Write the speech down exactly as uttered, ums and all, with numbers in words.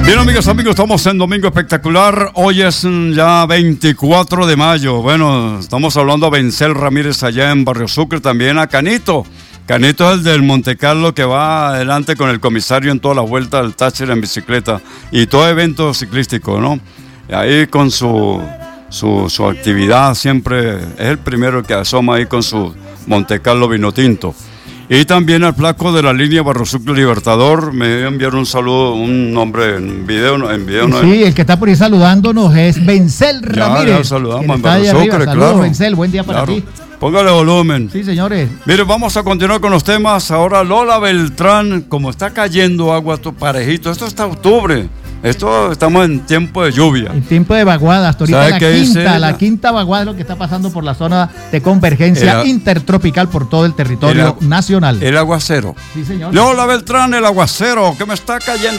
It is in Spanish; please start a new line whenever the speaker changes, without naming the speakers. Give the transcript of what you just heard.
Bien, amigas, amigos, estamos en Domingo Espectacular. Hoy es ya veinticuatro de mayo. Bueno, estamos hablando a Vencel Ramírez allá en Barrio Sucre, también a Canito. Canito es el del Monte Carlo que va adelante con el comisario en todas las vueltas del Táchira en bicicleta y todo evento ciclístico, ¿no? Ahí con su, su, su actividad siempre es el primero que asoma ahí con su Monte Carlo vino tinto. Y también al flaco de la línea Barrio Sucre Libertador, me enviaron un saludo, un nombre en video. En video no
sí, el que está por ahí saludándonos es Vencel Ramírez.
Ya, ya saludamos en Barrio Sucre,
Saludos,
claro.
Vencel, buen día para
Claro.
ti.
Póngale volumen.
Sí, señores.
Mire, vamos a continuar con los temas. Ahora Lola Beltrán, como está cayendo agua, tu parejito, esto está octubre. Esto estamos en tiempo de lluvia.
En tiempo de vaguada, hasta ahorita la
¿Sabe qué dice
quinta,
ella?
la quinta vaguada es lo que está pasando por la zona de convergencia
El-
intertropical por todo el territorio
el-
nacional.
El aguacero.
Sí, señor.
Lola Beltrán, el aguacero, que me está cayendo.